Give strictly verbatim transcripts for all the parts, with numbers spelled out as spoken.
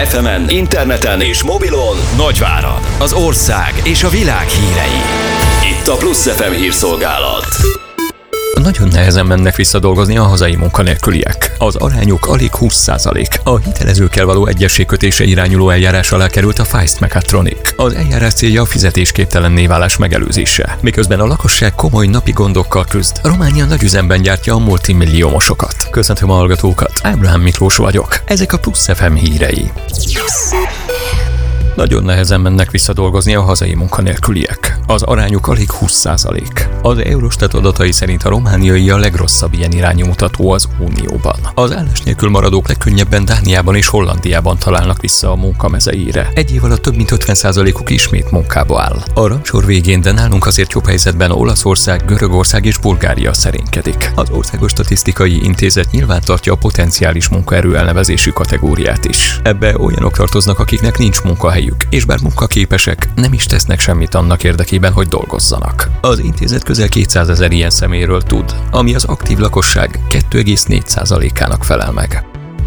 ef emen, interneten és mobilon Nagyvárad, az ország és a világ hírei. Itt a Plusz ef em hírszolgálat. Nagyon nehezen mennek visszadolgozni a hazai munkanélküliek. Az arányuk alig húsz százalék. A hitelezőkkel való egyezségkötése irányuló eljárás alá került a Feist Mechatronic. Az eljárás célja a fizetésképtelenné válás megelőzése. Miközben a lakosság komoly napi gondokkal küzd, Románia nagyüzemben gyártja a multimilliómosokat. Köszöntöm a hallgatókat, Ábrahám Miklós vagyok. Ezek a Plusz ef em hírei. Nagyon nehezen mennek visszadolgozni a hazai munkanélküliek. Az arányuk alig húsz százalék. Az Eurostat adatai szerint a romániai a legrosszabb ilyen irányú mutató az Unióban. Az állás nélkül maradók legkönnyebben Dániában és Hollandiában találnak vissza a munka mezeire. Egy év alatt több mint ötven százalékuk ismét munkába áll. A rangsor végén, de nálunk azért jobb helyzetben Olaszország, Görögország és Bulgária szerénykedik. Az Országos Statisztikai Intézet nyilvántartja a potenciális munkaerő elnevezésű kategóriát is. Ebbe olyanok tartoznak, akiknek nincs munkahelyük, és bár munkaképesek, nem is tesznek semmit annak érdekében, hogy dolgozzanak. Az intézet közel kétszázezer ilyen személyről tud, ami az aktív lakosság kettő egész négy százalékának felel meg.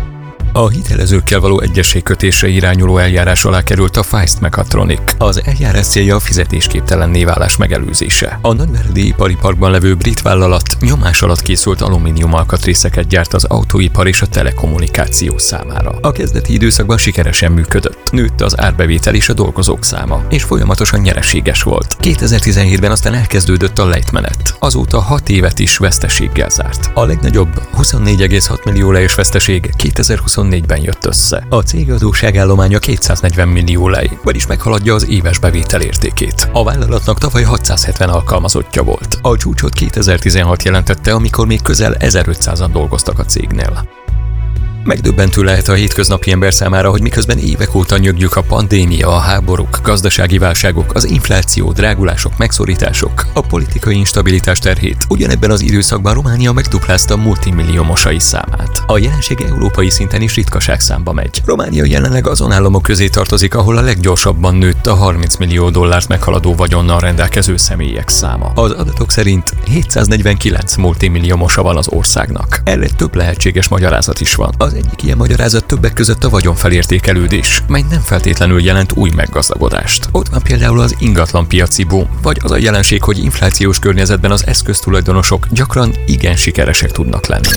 A hitelezőkkel való egyezségkötésre irányuló eljárás alá került a Feist Mechatronic. Az eljárás célja a fizetésképtelenné válás megelőzése. A nagyváradi ipari parkban levő brit vállalat nyomás alatt készült alumínium alkatrészeket gyárt az autóipar és a telekommunikáció számára. A kezdeti időszakban sikeresen működött. Nőtt az árbevétel és a dolgozók száma, és folyamatosan nyereséges volt. kétezer-tizenhétben aztán elkezdődött a lejtmenet. Azóta hat évet is veszteséggel zárt. A legnagyobb huszonnégy egész hat millió lejos veszteség kétezer-huszonnégyben jött össze. A cég adósságállománya kétszáznegyven millió lej, vagyis meghaladja az éves bevétel értékét. A vállalatnak tavaly hatszázhetven alkalmazottja volt. A csúcsot kétezer-tizenhat jelentette, amikor még közel ezerötszázan dolgoztak a cégnél. Megdöbbentő lehet a hétköznapi ember számára, hogy miközben évek óta nyögjük a pandémia, a háborúk, gazdasági válságok, az infláció, drágulások, megszorítások, a politikai instabilitás terhét, ugyanebben az időszakban Románia megduplázta a multimilliómosai számát. A jelenség európai szinten is ritkaság számba megy. Románia jelenleg azon államok közé tartozik, ahol a leggyorsabban nőtt a harminc millió dollárt meghaladó vagyonnal rendelkező személyek száma. Az adatok szerint hétszáznegyvenkilenc multimilliómosa van az országnak. Erre több lehetséges magyarázat is van. Az egyik ilyen magyarázat többek között a vagyonfelértékelődés, mely nem feltétlenül jelent új meggazdagodást. Ott van például az ingatlanpiaci boom, vagy az a jelenség, hogy inflációs környezetben az eszköztulajdonosok gyakran igen sikeresek tudnak lenni.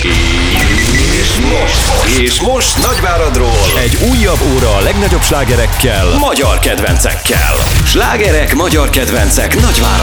És most, és most Nagyváradról egy újabb óra a legnagyobb slágerekkel, magyar kedvencekkel. Slágerek, magyar kedvencek Nagyváradról.